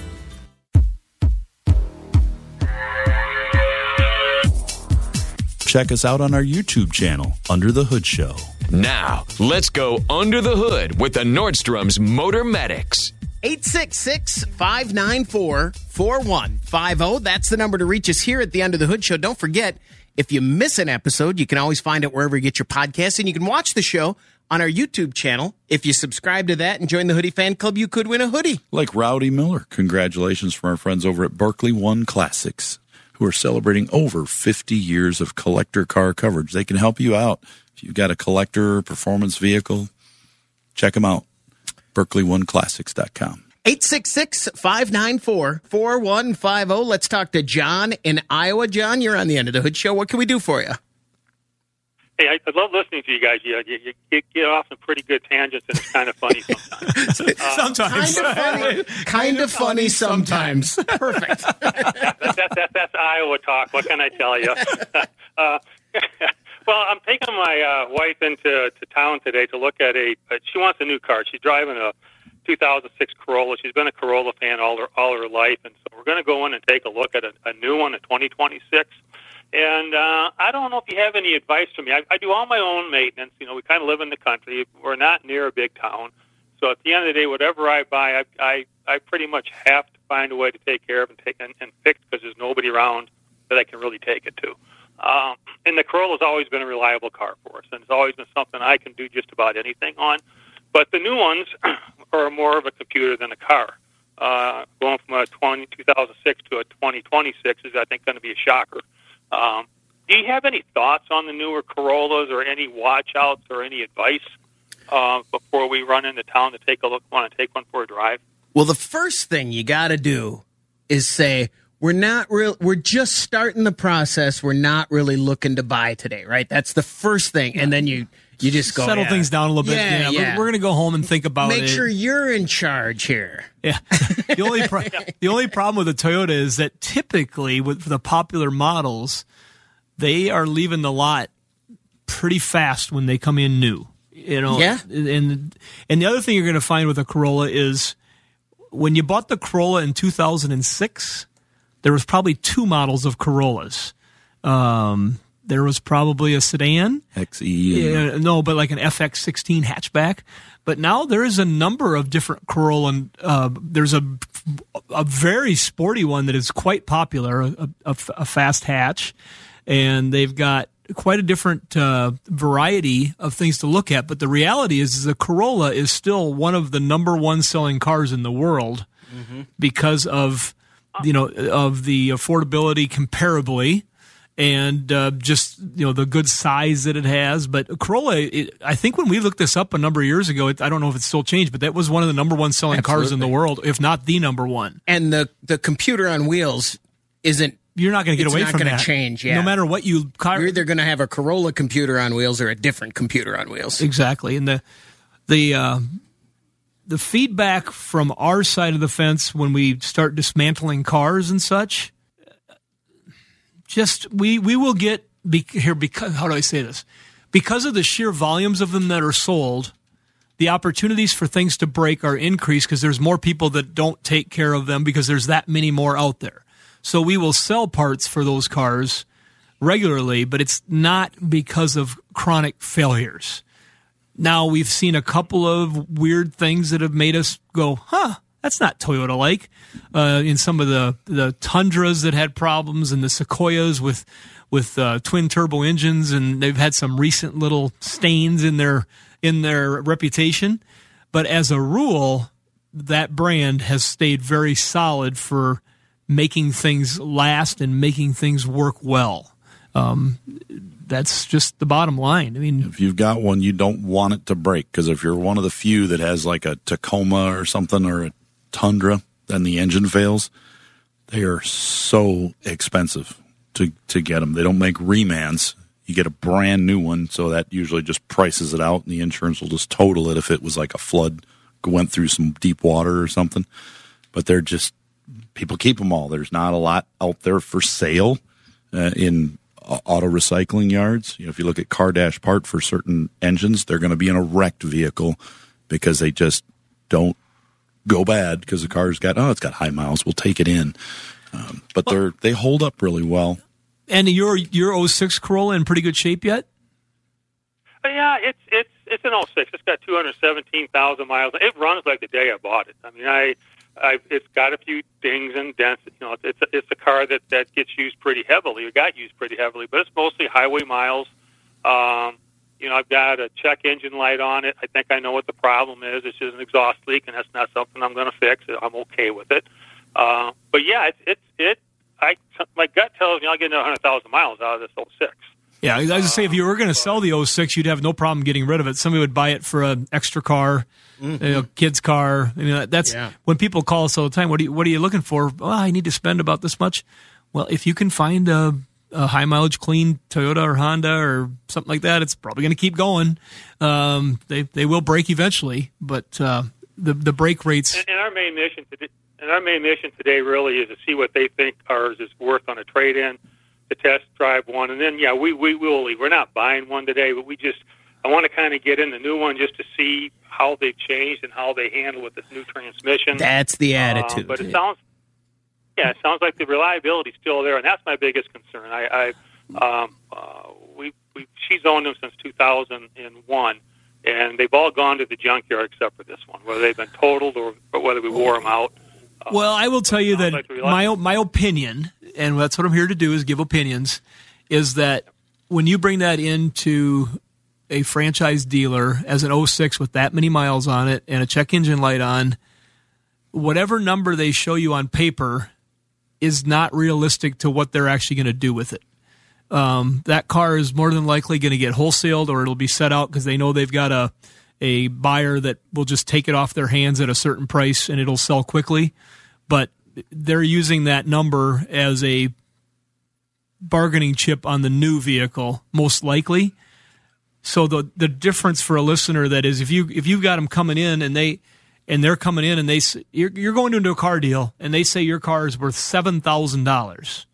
Check us out on our YouTube channel, Under the Hood Show. Now, let's go under the hood with the Nordstrom's Motor Medics. eight six six, five nine four, four one five zero. That's the number to reach us here at the Under the Hood Show. Don't forget, if you miss an episode, you can always find it wherever you get your podcasts, and you can watch the show on our YouTube channel. If you subscribe to that and join the Hoodie Fan Club, you could win a hoodie. Like Rowdy Miller. Congratulations from our friends over at Berkeley One Classics, who are celebrating over fifty years of collector car coverage. They can help you out. If you've got a collector performance vehicle, check them out. Berkeley One Classics dot com. eight six six, five nine four, four one five zero. Let's talk to John in Iowa. John, you're on the End of the Hood Show. What can we do for you? Hey, I, I love listening to you guys. You, you, you get off some pretty good tangents, and it's kind of funny sometimes. Uh, sometimes. Kind of funny, kind of funny sometimes. Perfect. that, that, that, that's Iowa talk. What can I tell you? uh, well, I'm taking my uh, wife into to town today to look at a, uh, she wants a new car. She's driving a two thousand six Corolla. She's been a Corolla fan all her, all her life, and so we're going to go in and take a look at a, a new one, a twenty twenty-six. And uh, I don't know if you have any advice for me. I, I do all my own maintenance. You know, we kind of live in the country. We're not near a big town. So at the end of the day, whatever I buy, I I, I pretty much have to find a way to take care of and take and, and fix because there's nobody around that I can really take it to. Um, and the Corolla's always been a reliable car for us, and it's always been something I can do just about anything on. But the new ones are more of a computer than a car. Uh, going from a twenty, two thousand six to a twenty twenty-six is, I think, going to be a shocker. Um, do you have any thoughts on the newer Corollas or any watch-outs or any advice uh, before we run into town to take a look, want to take one for a drive? Well, the first thing you got to do is say, we're not real. We're just starting the process. We're not really looking to buy today, right? That's the first thing. And then you, you just go settle yeah. things down a little bit. Yeah, yeah, yeah. We're, we're going to go home and think about Make it. Make sure you're in charge here. Yeah. The only pro- the only problem with the Toyota is that typically with the popular models, they are leaving the lot pretty fast when they come in new. You know. Yeah. And and the other thing you're going to find with a Corolla is when you bought the Corolla in two thousand six, there was probably two models of Corollas. Um, there was probably a sedan. X E. Yeah, no, but like an F X sixteen hatchback. But now there is a number of different Corolla. Uh, there's a a very sporty one that is quite popular, a, a, a fast hatch, and they've got quite a different uh, variety of things to look at. But the reality is, is the Corolla is still one of the number one selling cars in the world mm-hmm. because of you know of the affordability comparably. And uh, just you know the good size that it has, but Corolla. It, I think when we looked this up a number of years ago, it, I don't know if it's still changed, but that was one of the number one selling Absolutely. cars in the world, if not the number one. And the the computer on wheels isn't. You're not going to get away from that. It's not going to change. Yeah. No matter what you. Car- You're either going to have a Corolla computer on wheels or a different computer on wheels. Exactly, and the the uh, the feedback from our side of the fence when we start dismantling cars and such. Just we, we will get be, here because how do I say this? Because of the sheer volumes of them that are sold, the opportunities for things to break are increased because there's more people that don't take care of them because there's that many more out there. So we will sell parts for those cars regularly, but it's not because of chronic failures. Now we've seen a couple of weird things that have made us go, huh? That's not Toyota-like. Uh, in some of the, the Tundras that had problems and the Sequoias with with uh, twin turbo engines, and they've had some recent little stains in their in their reputation. But as a rule, that brand has stayed very solid for making things last and making things work well. Um, that's just the bottom line. I mean, if you've got one, you don't want it to break because if you're one of the few that has like a Tacoma or something or a Tundra, then the engine fails. They are so expensive to to get them. They don't make remans. you get a brand new one, so that usually just prices it out, and the insurance will just total it if it was like a flood, went through some deep water or something. But they're just, people keep them all. There's not a lot out there for sale uh, in auto recycling yards. You know, if you look at car dash part for certain engines, they're going to be in a wrecked vehicle because they just don't go bad because the car's got, oh, it's got high miles, we'll take it in. Um, but they're they hold up really well. And your your oh six Corolla in pretty good shape yet? Yeah, it's it's it's an oh six. It's got two hundred seventeen thousand miles. It runs like the day I bought it. I mean, I, I it's got a few dings and dents. You know, it's a, it's a car that, that gets used pretty heavily. It got used pretty heavily, but it's mostly highway miles. Um, you know, I've got a check engine light on it. I think I know what the problem is. It's just an exhaust leak, and that's not something I'm going to fix. I'm okay with it. Uh, but yeah, it's it's it. I my gut tells me I'll get another hundred thousand miles out of this oh six. Yeah, I was going to say, if you were going to sell the oh six, you'd have no problem getting rid of it. Somebody would buy it for an extra car, mm-hmm. you know, kid's car. I mean, that's yeah. when people call us all the time. What are you What are you looking for? Oh, I need to spend about this much. Well, if you can find a, a high mileage, clean Toyota or Honda or something like that, it's probably going to keep going. Um, they they will break eventually, but uh, the the break rates. And, and our main mission today, and our main mission today really is to see what they think ours is worth on a trade in. To test drive one, and then yeah, we we will leave. We're not buying one today, but we just I want to kind of get in the new one just to see how they've changed and how they handle with this new transmission. That's the attitude. Uh, but it sounds yeah, it sounds like the reliability's still there, and that's my biggest concern. I, I um, uh, we we she's owned them since two thousand one, and they've all gone to the junkyard except for this one, whether they've been totaled or, or whether we wore them out. Uh, well, I will tell you that like my my opinion. And that's what I'm here to do is give opinions, is that when you bring that into a franchise dealer as an oh six with that many miles on it and a check engine light on, whatever number they show you on paper is not realistic to what they're actually going to do with it. Um, that car is more than likely going to get wholesaled, or it'll be set out because they know they've got a, a buyer that will just take it off their hands at a certain price and it'll sell quickly. But they're using that number as a bargaining chip on the new vehicle, most likely. So the the difference for a listener that is, if you if you've got them coming in and they and they're coming in and they you're you're going into a car deal and they say your car is worth seven thousand dollars,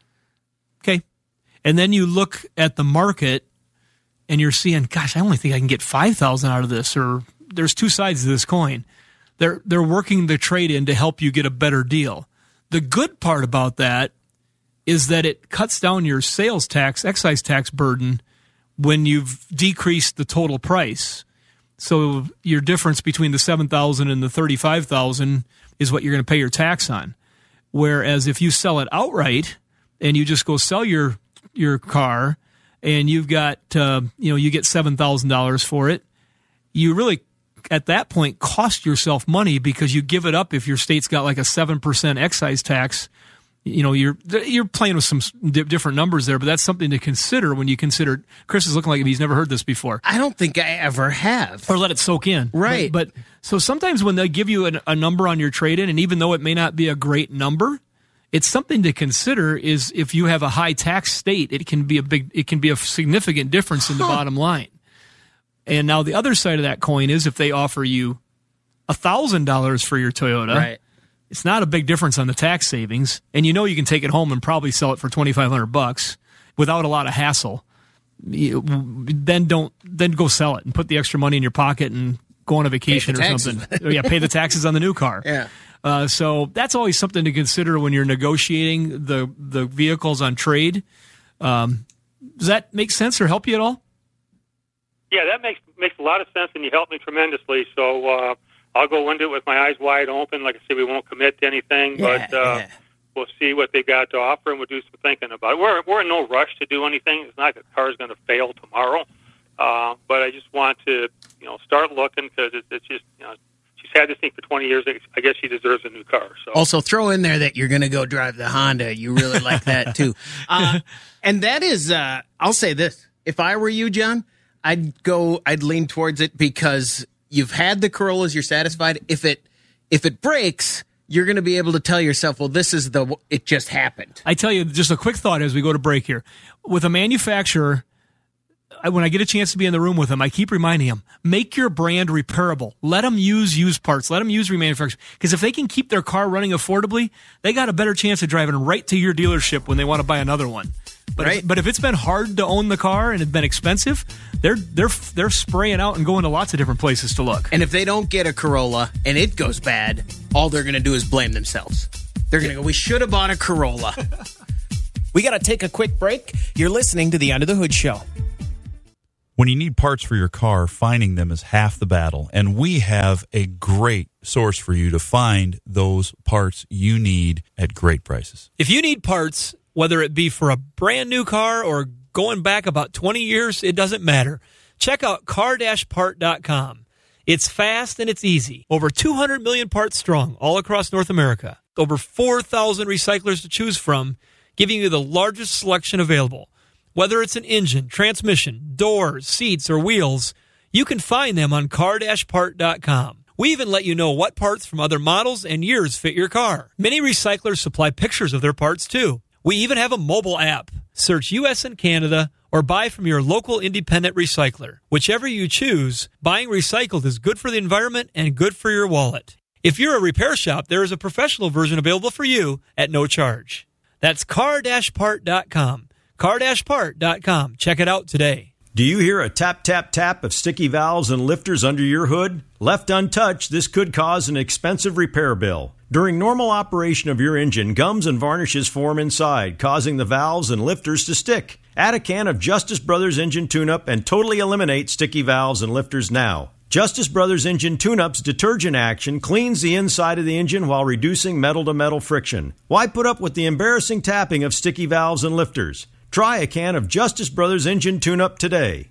okay, and then you look at the market and you're seeing, gosh, I only think I can get five thousand out of this, or there's two sides to this coin. They're they're working the trade-in to help you get a better deal. The good part about that is that it cuts down your sales tax, excise tax burden when you've decreased the total price. So your difference between the seven thousand dollars and the thirty-five thousand dollars is what you're going to pay your tax on. Whereas if you sell it outright and you just go sell your your car and you've got uh, you know you get seven thousand dollars for it, you really at that point cost yourself money because you give it up if your state's got like a seven percent excise tax. You know, you're you're playing with some different numbers there, but that's something to consider when you consider. Chris is looking like he's never heard this before. I don't think I ever have. Or let it soak in. Right. But, but so sometimes when they give you an, a number on your trade-in, and even though it may not be a great number, it's something to consider. Is if you have a high tax state, it can be a big, it can be a significant difference in the huh. bottom line. And now the other side of that coin is if they offer you a thousand dollars for your Toyota, right. It's not a big difference on the tax savings, and you know you can take it home and probably sell it for twenty-five hundred bucks without a lot of hassle. Then don't then go sell it and put the extra money in your pocket and go on a vacation or something. Yeah, pay the taxes on the new car. Yeah. Uh, so that's always something to consider when you're negotiating the the vehicles on trade. Um, does that make sense or help you at all? Yeah, that makes makes a lot of sense, and you helped me tremendously. So. Uh, I'll go into it with my eyes wide open. Like I said, we won't commit to anything, yeah, but uh, yeah. we'll see what they've got to offer, and we'll do some thinking about it. We're, we're in no rush to do anything. It's not that the car's going to fail tomorrow, uh, but I just want to, you know, start looking because it, it's just, you know, she's had this thing for twenty years. I guess she deserves a new car. So also throw in there that you're going to go drive the Honda. You really like that too, uh, and that is, uh, I'll say this: if I were you, John, I'd go, I'd lean towards it because. You've had the Corollas, you're satisfied. If it if it breaks, you're going to be able to tell yourself, well, this is the, it just happened. I tell you, just a quick thought as we go to break here. With a manufacturer, I, when I get a chance to be in the room with them, I keep reminding them, make your brand repairable. Let them use used parts. Let them use remanufactured. Because if they can keep their car running affordably, they got a better chance of driving right to your dealership when they want to buy another one. But right. if, but if it's been hard to own the car and it's been expensive, they're they're they're spraying out and going to lots of different places to look. And if they don't get a Corolla and it goes bad, all they're going to do is blame themselves. They're going to go, we should have bought a Corolla. We got to take a quick break. You're listening to the Under the Hood Show. When you need parts for your car, finding them is half the battle. And we have a great source for you to find those parts you need at great prices. If you need parts, whether it be for a brand new car or going back about twenty years, it doesn't matter. Check out car dash part dot com. It's fast and it's easy. Over two hundred million parts strong all across North America. Over four thousand recyclers to choose from, giving you the largest selection available. Whether it's an engine, transmission, doors, seats, or wheels, you can find them on car dash part dot com. We even let you know what parts from other models and years fit your car. Many recyclers supply pictures of their parts, too. We even have a mobile app. Search U S and Canada or buy from your local independent recycler. Whichever you choose, buying recycled is good for the environment and good for your wallet. If you're a repair shop, there is a professional version available for you at no charge. That's car dash part dot com. car dash part dot com. Check it out today. Do you hear a tap, tap, tap of sticky valves and lifters under your hood? Left untouched, this could cause an expensive repair bill. During normal operation of your engine, gums and varnishes form inside, causing the valves and lifters to stick. Add a can of Justice Brothers Engine Tune-Up and totally eliminate sticky valves and lifters now. Justice Brothers Engine Tune-Up's detergent action cleans the inside of the engine while reducing metal-to-metal friction. Why put up with the embarrassing tapping of sticky valves and lifters? Try a can of Justice Brothers Engine Tune-Up today.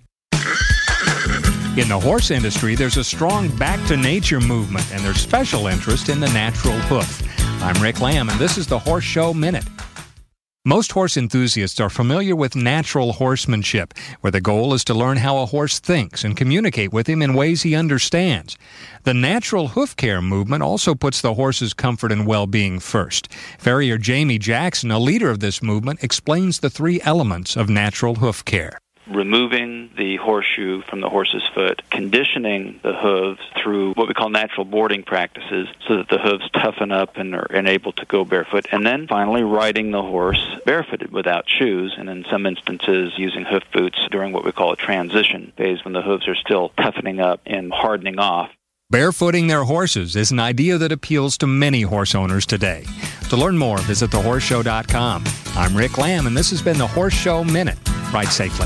In the horse industry, there's a strong back-to-nature movement, and there's special interest in the natural hoof. I'm Rick Lamb, and this is the Horse Show Minute. Most horse enthusiasts are familiar with natural horsemanship, where the goal is to learn how a horse thinks and communicate with him in ways he understands. The natural hoof care movement also puts the horse's comfort and well-being first. Farrier Jamie Jackson, a leader of this movement, explains the three elements of natural hoof care. Removing the horseshoe from the horse's foot, conditioning the hooves through what we call natural boarding practices so that the hooves toughen up and are and able to go barefoot, and then finally riding the horse barefooted without shoes, and in some instances using hoof boots during what we call a transition phase when the hooves are still toughening up and hardening off. Barefooting their horses is an idea that appeals to many horse owners today. To learn more, visit the horse show dot com. I'm Rick Lamb, and this has been the Horse Show Minute. Ride safely.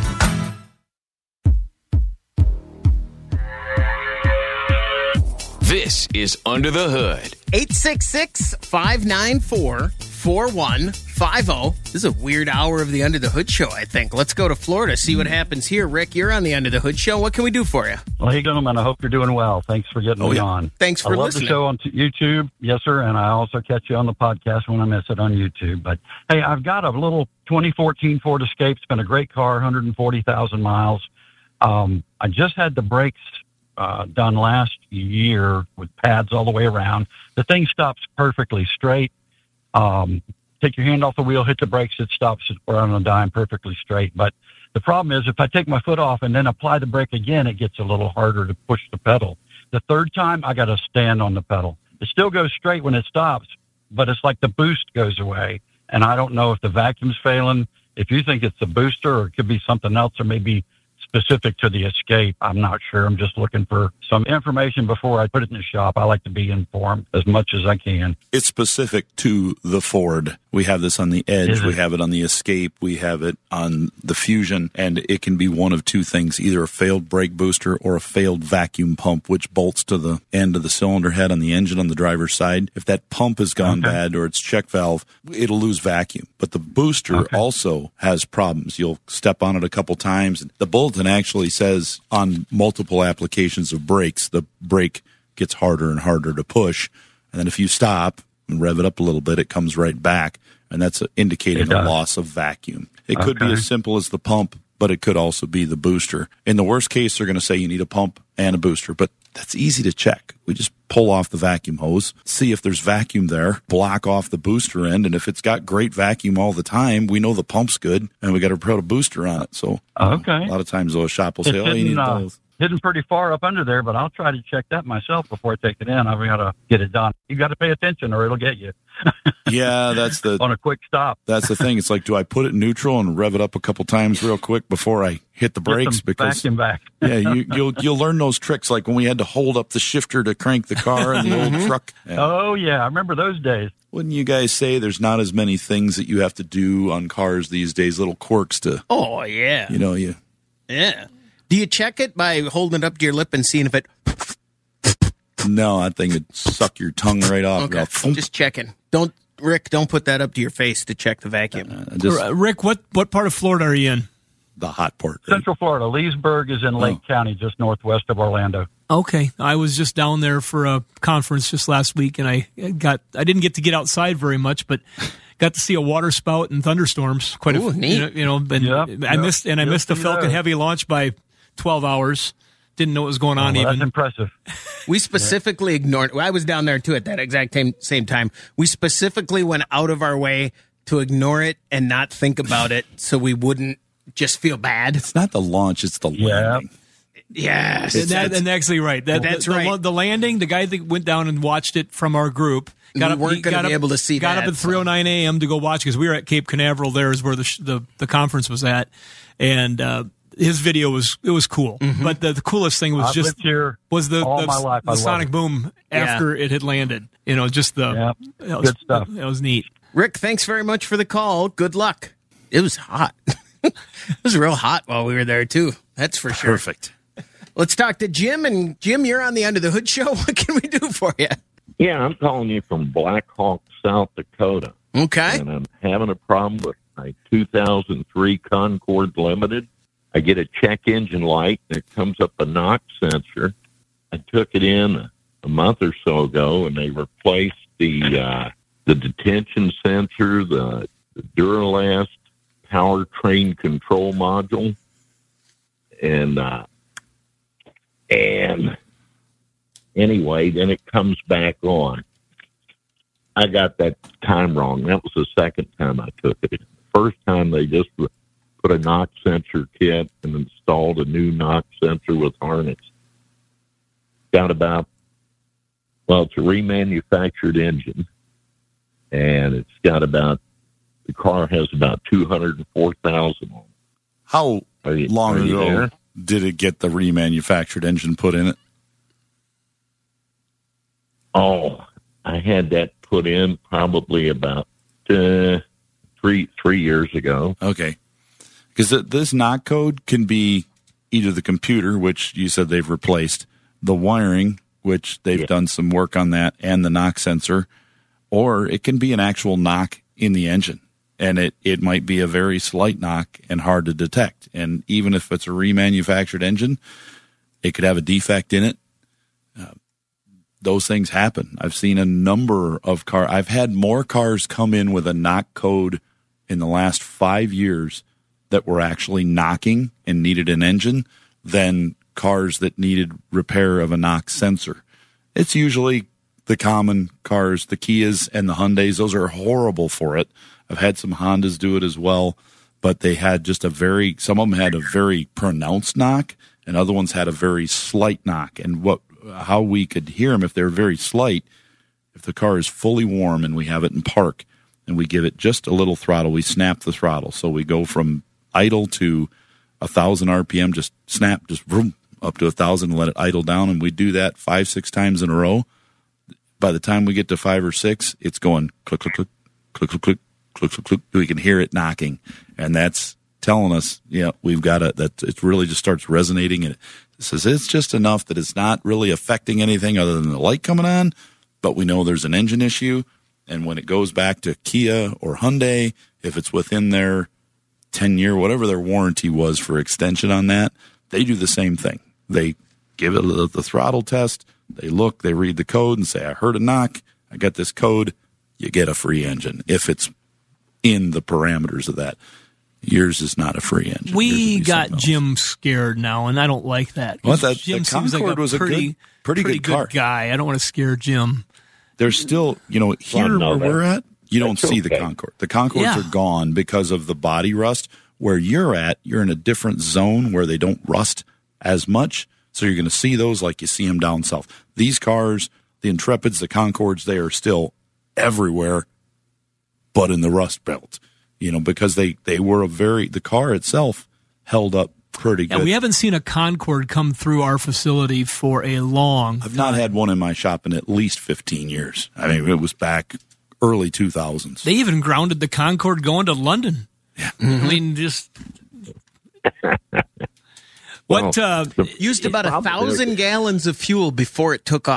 This is Under the Hood. eight six six, five nine four, four one five zero. This is a weird hour of the Under the Hood Show, I think. Let's go to Florida, see what happens here. Rick, you're on the Under the Hood Show. What can we do for you? Well, hey, gentlemen, I hope you're doing well. Thanks for getting oh, me yeah. on. Thanks for I love listening. the show on t- YouTube. Yes, sir, and I also catch you on the podcast when I miss it on YouTube. But, hey, I've got a little twenty fourteen Ford Escape. It's been a great car, one hundred forty thousand miles. Um, I just had the brakes Uh, done last year with pads all the way around. The thing stops perfectly straight. Um, take your hand off the wheel, hit the brakes, it stops on a dime perfectly straight. But the problem is if I take my foot off and then apply the brake again, it gets a little harder to push the pedal. The third time, I got to stand on the pedal. It still goes straight when it stops, but it's like the boost goes away. And I don't know if the vacuum's failing. If you think it's the booster or it could be something else or maybe specific to the Escape, I'm not sure. I'm just looking for some information before I put it in the shop. I like to be informed as much as I can. It's specific to the Ford. We have this on the Edge. We have it on the Escape. We have it on the Fusion. And it can be one of two things, either a failed brake booster or a failed vacuum pump, which bolts to the end of the cylinder head on the engine on the driver's side. If that pump has gone okay. bad or its check valve, it'll lose vacuum. But the booster okay. also has problems. You'll step on it a couple times. The bulletin actually says on multiple applications of brakes, the brake gets harder and harder to push. And then if you stop and rev it up a little bit, it comes right back. And that's indicating a loss of vacuum. It okay. could be as simple as the pump, but it could also be the booster. In the worst case, they're going to say you need a pump and a booster. But that's easy to check. We just pull off the vacuum hose, see if there's vacuum there, block off the booster end, and if it's got great vacuum all the time, we know the pump's good, and we got to put a booster on it. So Okay. a lot of times, though, a shop will It's say, oh, you hidden, need uh, both. hidden pretty far up under there, but I'll try to check that myself before I take it in. I've got to get it done. You got to pay attention or it'll get you. Yeah, that's the on a quick stop. That's the thing. It's like, do I put it in neutral and rev it up a couple times real quick before I hit the Get brakes? some Because vacuum back. yeah, you, you'll you'll learn those tricks, like when we had to hold up the shifter to crank the car in the old truck. Yeah. Oh, yeah. I remember those days. Wouldn't you guys say there's not as many things that you have to do on cars these days, little quirks to, Oh, yeah. you know, you. Yeah. Do you check it by holding it up to your lip and seeing if it... No, that thing would suck your tongue right off. Okay, About- just checking. Don't, Rick, don't put that up to your face to check the vacuum. Uh, just R- Rick, what, what part of Florida are you in? the hot port. Central Florida. Leesburg is in Lake Oh. County, just northwest of Orlando. Okay, I was just down there for a conference just last week, and I got I didn't get to get outside very much, but got to see a water spout and thunderstorms. Quite Ooh, a neat. you know, you know and Yep, I yep, missed and I yep, missed the you Falcon know. Heavy launch by twelve hours. Didn't know what was going on Oh, well, even. that's impressive. We specifically ignored. I was down there too at that exact same same time. We specifically went out of our way to ignore it and not think about it, so we wouldn't just feel bad. It's not the launch; it's the landing. Yes, and, that, and actually right. That, That's the, right. The, the landing, the guy that went down and watched it from our group. Got We up, weren't he gonna got be up- able to see Got that, up at three oh nine a.m. to go watch because we were at Cape Canaveral. There is where the sh- the, the conference was at, and uh, his video was it was cool. Mm-hmm. But the, the coolest thing was I've just lived here was the all the, my life. I the love sonic it. boom after it had landed. You know, just the Yep. that was, Good stuff. That was neat. Rick, thanks very much for the call. Good luck. It was hot. It was real hot while we were there too. That's for sure. Perfect. Let's talk to Jim. And Jim, you're on the Under the Hood show. What can we do for you? Yeah, I'm calling you from Black Hawk, South Dakota. Okay. And I'm having a problem with my two thousand three Concord Limited. I get a check engine light, and it comes up a knock sensor. I took it in a month or so ago, and they replaced the uh, the detention sensor, the, the Duralast powertrain control module, and uh, and anyway, then it comes back on. I got that time wrong. That was the second time I took it. The first time they just put a knock sensor kit and installed a new knock sensor with harness. Got about, well, it's a remanufactured engine, and it's got about, the car has about two hundred four thousand on it. How Are you- long are you ago there? did it get the remanufactured engine put in it? Oh, I had that put in probably about uh, three three years ago. Okay. Because this knock code can be either the computer, which you said they've replaced, the wiring, which they've Yeah. done some work on that, and the knock sensor, or it can be an actual knock in the engine. And it, it might be a very slight knock and hard to detect. And even if it's a remanufactured engine, it could have a defect in it. Uh, those things happen. I've seen a number of cars. I've had more cars come in with a knock code in the last five years that were actually knocking and needed an engine than cars that needed repair of a knock sensor. It's usually the common cars, the Kias and the Hyundais. Those are horrible for it. I've had some Hondas do it as well, but they had just a very, some of them had a very pronounced knock and other ones had a very slight knock. And what, how we could hear them if they're very slight, if the car is fully warm and we have it in park and we give it just a little throttle, we snap the throttle. So we go from idle to a thousand R P M, just snap, just vroom, up to a thousand and let it idle down. And we do that five, six times in a row. By the time we get to five or six, it's going click, click, click, click, click, click, click, click, click. We can hear it knocking. And that's telling us, yeah, we've got it, that it really just starts resonating. And it says it's just enough that it's not really affecting anything other than the light coming on, but we know there's an engine issue. And when it goes back to Kia or Hyundai, if it's within their ten year, whatever their warranty was for extension on that, they do the same thing. They give it the, the throttle test. They look, they read the code and say, I heard a knock. I got this code. You get a free engine if it's in the parameters of that. Yours is not a free engine. We got Jim scared now, and I don't like that. Well, that Jim the seems like Concorde a was a pretty, good, pretty, pretty good car. guy. I don't want to scare Jim. There's still, you know, here Well, no, where we're that- at, you don't that's see the okay. Concorde. The Concordes Yeah. are gone because of the body rust. Where you're at, you're in a different zone where they don't rust as much. So you're going to see those like you see them down south. These cars, the Intrepids, the Concordes, they are still everywhere, but in the rust belt. You know, because they, they were a very, the car itself held up pretty Yeah, good. we haven't seen a Concorde come through our facility for a long I've not had one in my shop in at least fifteen years. I mean, it was back early two thousands. They even grounded the Concorde going to London. Yeah. I mean, just what uh, used about a thousand gallons of fuel before it took off.